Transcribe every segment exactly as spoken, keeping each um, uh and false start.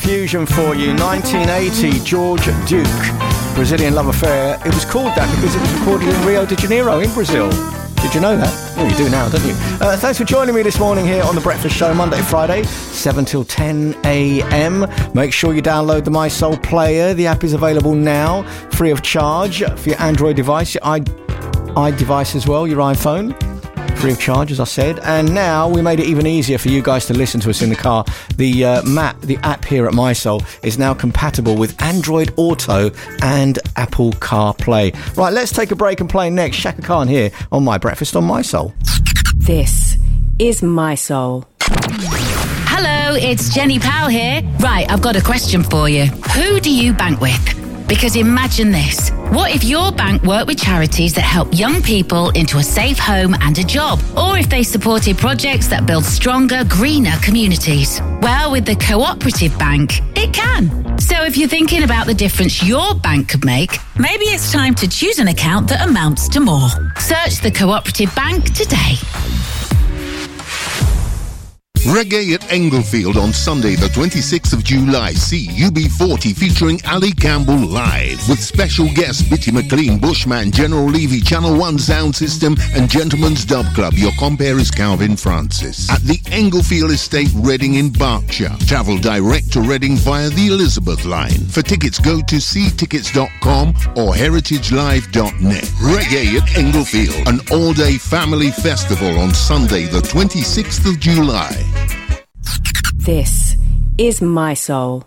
fusion for you. nineteen eighty, George Duke, Brazilian Love Affair. It was called that because it was recorded in Rio de Janeiro in Brazil. Did you know that? Well, you do now, don't you? Uh, thanks for joining me this morning here on The Breakfast Show, Monday to Friday, seven till ten a.m. Make sure you download the My Soul player. The app is available now, free of charge, for your Android device, your i, iDevice as well, your iPhone. Free of charge, as I said. And now we made it even easier for you guys to listen to us in the car. The uh, map, the app here at My Soul is now compatible with Android Auto and Apple CarPlay. Right, let's take a break and play next. Shaka Khan here on My Breakfast on My Soul. This is My Soul. Hello, it's Jenny Powell here. Right, I've got a question for you. Who do you bank with? Because imagine this. What if your bank worked with charities that help young people into a safe home and a job? Or if they supported projects that build stronger, greener communities? Well, with the Cooperative Bank, it can. So if you're thinking about the difference your bank could make, maybe it's time to choose an account that amounts to more. Search the Cooperative Bank today. Reggae at Englefield on Sunday the twenty-sixth of July. See U B forty featuring Ali Campbell live with special guests Bitty McLean, Bushman, General Levy, Channel one Sound System and Gentleman's Dub Club. Your compere is Calvin Francis. At the Englefield Estate, Reading in Berkshire. Travel direct to Reading via the Elizabeth line. For tickets, go to c tickets dot com or heritage live dot net. Reggae at Englefield, an all-day family festival on Sunday the twenty-sixth of July. This is My Soul.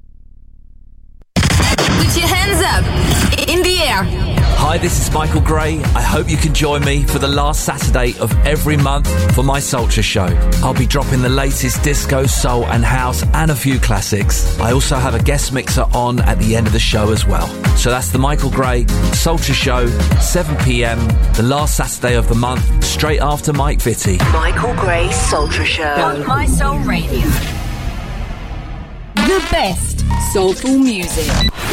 Put your hands up in the air. Hi, this is Michael Gray. I hope you can join me for the last Saturday of every month for my Sultra show. I'll be dropping the latest disco, soul and house and a few classics. I also have a guest mixer on at the end of the show as well. So that's the Michael Gray Sultra show, seven p.m, the last Saturday of the month, straight after Mike Vitti. Michael Gray Sultra show On My Soul Radio. The best soulful music.